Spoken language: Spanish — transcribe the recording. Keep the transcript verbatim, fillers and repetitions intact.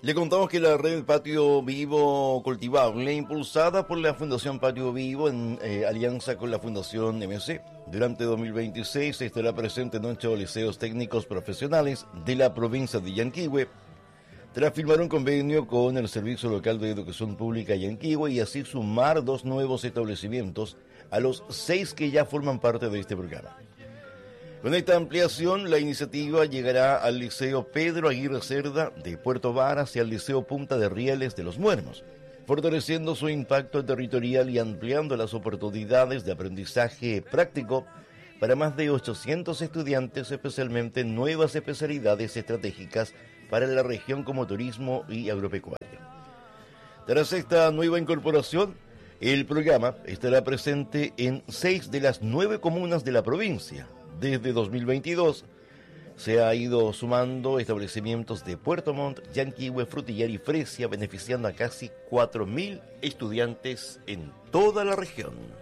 Le contamos que la red Patio Vivo Cultivable, impulsada por la Fundación Patio Vivo en eh, alianza con la Fundación M C, durante dos mil veintiséis estará presente en ocho liceos técnicos profesionales de la provincia de Yanquihue, tras firmar un convenio con el Servicio Local de Educación Pública Yanquihue y así sumar dos nuevos establecimientos a los seis que ya forman parte de este programa. Con esta ampliación, la iniciativa llegará al Liceo Pedro Aguirre Cerda de Puerto Varas y al Liceo Punta de Rieles de Los Muermos, fortaleciendo su impacto territorial y ampliando las oportunidades de aprendizaje práctico para más de ochocientos estudiantes, especialmente en nuevas especialidades estratégicas para la región como turismo y agropecuaria. Tras esta nueva incorporación, el programa estará presente en seis de las nueve comunas de la provincia. Desde dos mil veintidós se ha ido sumando establecimientos de Puerto Montt, Yanquihue, Frutillar y Fresia, beneficiando a casi cuatro mil estudiantes en toda la región.